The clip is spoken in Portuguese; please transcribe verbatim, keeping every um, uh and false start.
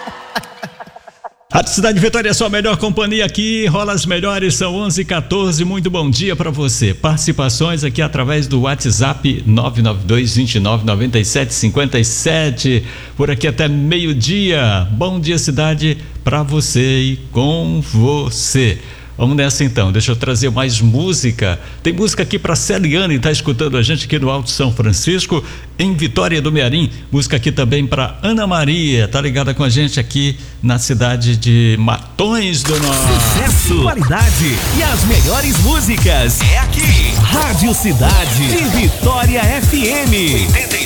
A Cidade Vitória é sua melhor companhia aqui, rola as melhores, são onze e quatorze, muito bom dia para você. Participações aqui através do WhatsApp nove nove dois, dois nove, nove sete cinco sete, por aqui até meio-dia. Bom dia, cidade, para você e com você. Vamos nessa então, deixa eu trazer mais música. Tem música aqui para Celiane, tá escutando a gente aqui no Alto São Francisco, em Vitória do Mearim. Música aqui também para Ana Maria, tá ligada com a gente aqui na cidade de Matões do Norte. Sucesso, qualidade e as melhores músicas é aqui. Rádio Cidade de Vitória F M.